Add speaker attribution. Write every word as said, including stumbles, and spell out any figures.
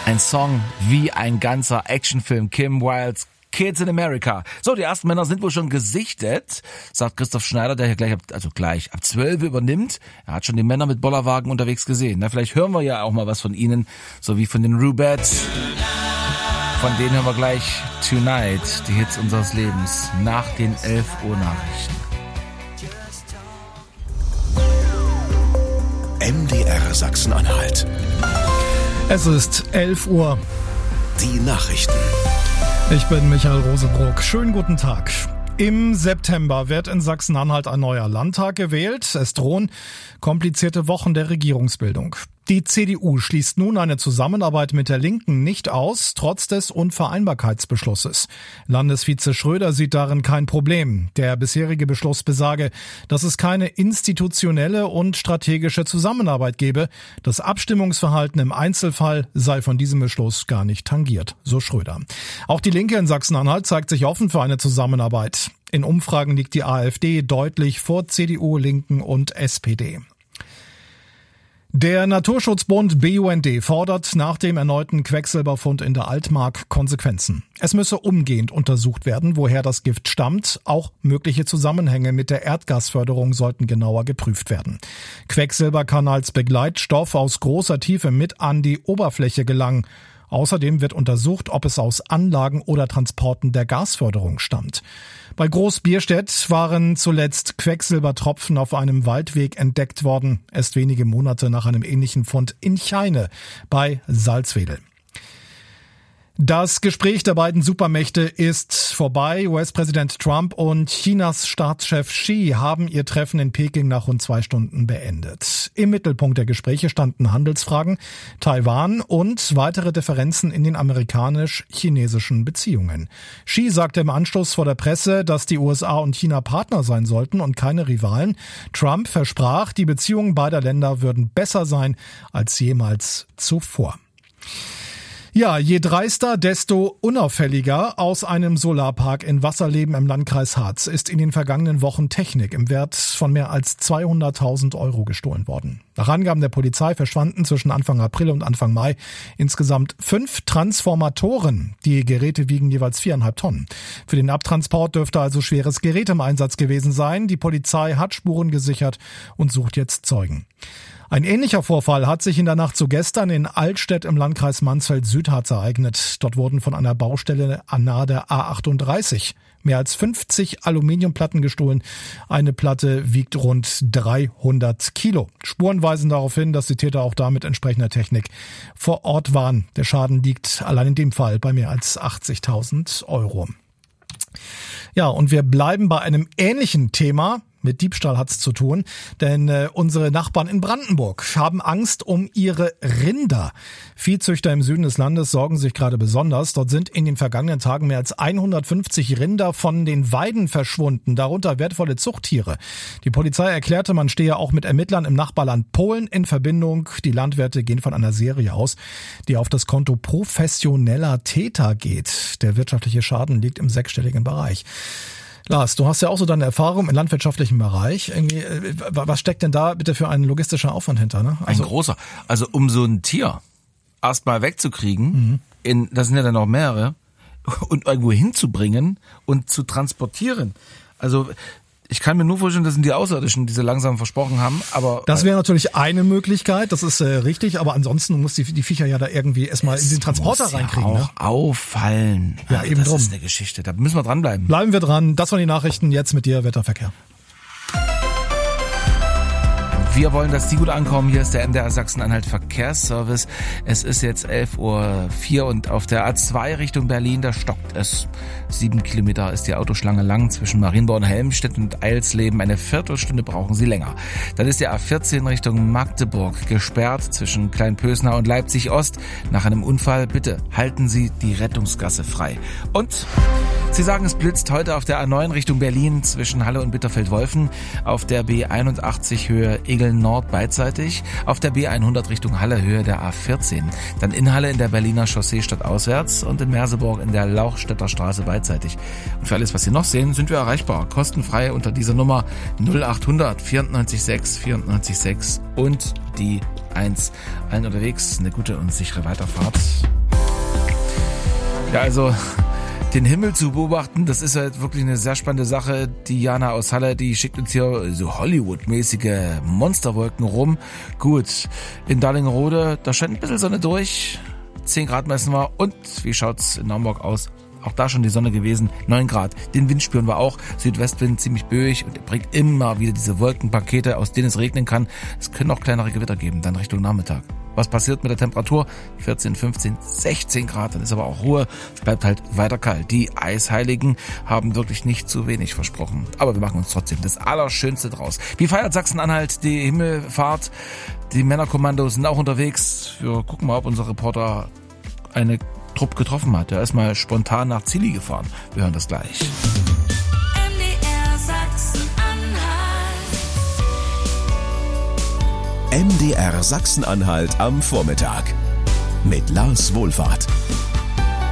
Speaker 1: Ein Song wie ein ganzer Actionfilm. Kim Wildes Kids in America. So, die ersten Männer sind wohl schon gesichtet, sagt Christoph Schneider, der hier gleich ab, also gleich ab zwölf übernimmt. Er hat schon die Männer mit Bollerwagen unterwegs gesehen. Na, vielleicht hören wir ja auch mal was von ihnen, so wie von den Rubettes. Von denen hören wir gleich Tonight, die Hits unseres Lebens, nach den elf Uhr Nachrichten.
Speaker 2: M D R Sachsen-Anhalt.
Speaker 3: Es ist elf Uhr.
Speaker 2: Die Nachrichten.
Speaker 3: Ich bin Michael Rosebrock. Schönen guten Tag. Im September wird in Sachsen-Anhalt ein neuer Landtag gewählt. Es drohen komplizierte Wochen der Regierungsbildung. Die C D U schließt nun eine Zusammenarbeit mit der Linken nicht aus, trotz des Unvereinbarkeitsbeschlusses. Landesvize Schröder sieht darin kein Problem. Der bisherige Beschluss besage, dass es keine institutionelle und strategische Zusammenarbeit gebe. Das Abstimmungsverhalten im Einzelfall sei von diesem Beschluss gar nicht tangiert, so Schröder. Auch die Linke in Sachsen-Anhalt zeigt sich offen für eine Zusammenarbeit. In Umfragen liegt die AfD deutlich vor C D U, Linken und S P D. Der Naturschutzbund B U N D fordert nach dem erneuten Quecksilberfund in der Altmark Konsequenzen. Es müsse umgehend untersucht werden, woher das Gift stammt. Auch mögliche Zusammenhänge mit der Erdgasförderung sollten genauer geprüft werden. Quecksilber kann als Begleitstoff aus großer Tiefe mit an die Oberfläche gelangen. Außerdem wird untersucht, ob es aus Anlagen oder Transporten der Gasförderung stammt. Bei Großbierstedt waren zuletzt Quecksilbertropfen auf einem Waldweg entdeckt worden, erst wenige Monate nach einem ähnlichen Fund in Cheine bei Salzwedel. Das Gespräch der beiden Supermächte ist vorbei. U S-Präsident Trump und Chinas Staatschef Xi haben ihr Treffen in Peking nach rund zwei Stunden beendet. Im Mittelpunkt der Gespräche standen Handelsfragen, Taiwan und weitere Differenzen in den amerikanisch-chinesischen Beziehungen. Xi sagte im Anschluss vor der Presse, dass die U S A und China Partner sein sollten und keine Rivalen. Trump versprach, die Beziehungen beider Länder würden besser sein als jemals zuvor. Ja, je dreister, desto unauffälliger. Aus einem Solarpark in Wasserleben im Landkreis Harz ist in den vergangenen Wochen Technik im Wert von mehr als zweihunderttausend Euro gestohlen worden. Nach Angaben der Polizei verschwanden zwischen Anfang April und Anfang Mai insgesamt fünf Transformatoren. Die Geräte wiegen jeweils viereinhalb Tonnen. Für den Abtransport dürfte also schweres Gerät im Einsatz gewesen sein. Die Polizei hat Spuren gesichert und sucht jetzt Zeugen. Ein ähnlicher Vorfall hat sich in der Nacht zu gestern in Altstedt im Landkreis Mansfeld-Südharz ereignet. Dort wurden von einer Baustelle nahe der A achtunddreißig mehr als fünfzig Aluminiumplatten gestohlen. Eine Platte wiegt rund dreihundert Kilo. Spuren weisen darauf hin, dass die Täter auch da mit entsprechender Technik vor Ort waren. Der Schaden liegt allein in dem Fall bei mehr als achtzigtausend Euro. Ja, und wir bleiben bei einem ähnlichen Thema. Mit Diebstahl hat's zu tun, denn äh, unsere Nachbarn in Brandenburg haben Angst um ihre Rinder. Viehzüchter im Süden des Landes sorgen sich gerade besonders. Dort sind in den vergangenen Tagen mehr als hundertfünfzig Rinder von den Weiden verschwunden, darunter wertvolle Zuchttiere. Die Polizei erklärte, man stehe auch mit Ermittlern im Nachbarland Polen in Verbindung. Die Landwirte gehen von einer Serie aus, die auf das Konto professioneller Täter geht. Der wirtschaftliche Schaden liegt im sechsstelligen Bereich. Lars, du hast ja auch so deine Erfahrung im landwirtschaftlichen Bereich. Irgendwie, was steckt denn da bitte für ein logistischer Aufwand hinter? Ne? Also,
Speaker 1: ein großer. Also um so ein Tier erstmal wegzukriegen, mhm. in, das sind ja dann noch mehrere, und irgendwo hinzubringen und zu transportieren. Also ich kann mir nur vorstellen, das sind die Außerirdischen, die sie langsam versprochen haben. Aber
Speaker 3: das wäre natürlich eine Möglichkeit, das ist äh, richtig, aber ansonsten muss die, die Viecher ja da irgendwie erstmal in den Transporter
Speaker 1: muss
Speaker 3: reinkriegen.
Speaker 1: Ja auch
Speaker 3: ne?
Speaker 1: auffallen.
Speaker 3: Ja,
Speaker 1: also
Speaker 3: eben
Speaker 1: das
Speaker 3: drum.
Speaker 1: ist eine Geschichte, da müssen wir dranbleiben.
Speaker 3: Bleiben wir dran, das waren die Nachrichten, jetzt mit dir Wetterverkehr.
Speaker 1: Wir wollen, dass die gut ankommen. Hier ist der M D R Sachsen-Anhalt Verkehrsservice. Es ist jetzt elf Uhr vier und auf der A zwei Richtung Berlin, da stockt es. Sieben Kilometer ist die Autoschlange lang zwischen Marienborn, Helmstedt und Eilsleben. Eine Viertelstunde brauchen Sie länger. Dann ist der A vierzehn Richtung Magdeburg gesperrt zwischen Kleinpösner und Leipzig Ost. Nach einem Unfall bitte halten Sie die Rettungsgasse frei. Und Sie sagen, es blitzt heute auf der A neun Richtung Berlin zwischen Halle und Bitterfeld-Wolfen. Auf der B einundachtzig Höhe Egel Nord beidseitig, auf der B hundert Richtung Halle Höhe der A vierzehn. Dann in Halle in der Berliner Chaussee stadtauswärts und in Merseburg in der Lauchstädter Straße beidseitig. Und für alles, was Sie noch sehen, sind wir erreichbar. Kostenfrei unter dieser Nummer null achthundert vierundneunzig sechs vierundneunzig sechs und die eins. Allen unterwegs eine gute und sichere Weiterfahrt. Ja, also den Himmel zu beobachten, das ist halt wirklich eine sehr spannende Sache. Die Jana aus Halle, die schickt uns hier so Hollywood-mäßige Monsterwolken rum. Gut, in Darlingerode, da scheint ein bisschen Sonne durch. zehn Grad messen wir. Und wie schaut's in Naumburg aus? Auch da schon die Sonne gewesen, neun Grad. Den Wind spüren wir auch. Südwestwind ziemlich böig und er bringt immer wieder diese Wolkenpakete, aus denen es regnen kann. Es können auch kleinere Gewitter geben, dann Richtung Nachmittag. Was passiert mit der Temperatur? vierzehn, fünfzehn, sechzehn Grad, dann ist aber auch Ruhe. Es bleibt halt weiter kalt. Die Eisheiligen haben wirklich nicht zu wenig versprochen. Aber wir machen uns trotzdem das Allerschönste draus. Wie feiert Sachsen-Anhalt die Himmelfahrt? Die Männerkommandos sind auch unterwegs. Wir gucken mal, ob unser Reporter eine Trupp getroffen hat. Der ist mal spontan nach Zilli gefahren. Wir hören das gleich.
Speaker 4: M D R Sachsen-Anhalt.
Speaker 2: M D R Sachsen-Anhalt am Vormittag mit Lars Wohlfahrt.